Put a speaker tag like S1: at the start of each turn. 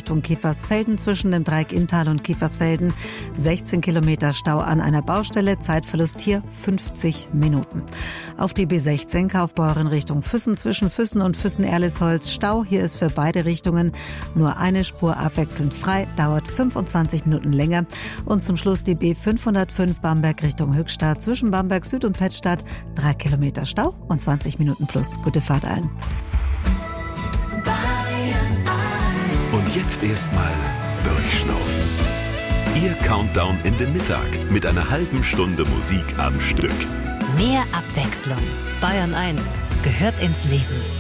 S1: Richtung Kiefersfelden zwischen dem Dreieck Inntal und Kiefersfelden. 16 Kilometer Stau an einer Baustelle, Zeitverlust hier 50 Minuten. Auf die B16 Kaufbeuren Richtung Füssen zwischen Füssen und Füssen-Erlisholz Stau. Hier ist für beide Richtungen nur eine Spur abwechselnd frei, dauert 25 Minuten länger. Und zum Schluss die B505 Bamberg Richtung Höchstadt zwischen Bamberg Süd und Pettstadt. 3 Kilometer Stau und 20 Minuten plus. Gute Fahrt allen.
S2: Und jetzt erstmal durchschnaufen. Ihr Countdown in den Mittag mit einer halben Stunde Musik am Stück.
S3: Mehr Abwechslung. Bayern 1 gehört ins Leben.